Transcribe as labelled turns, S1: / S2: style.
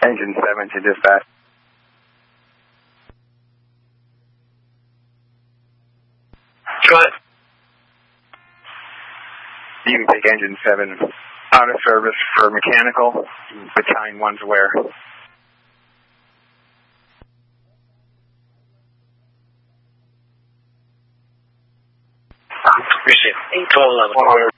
S1: Engine 7 to dispatch.
S2: Go ahead.
S1: You can take Engine 7 out of service for mechanical. Battalion 1's aware.
S2: Appreciate it. 1211.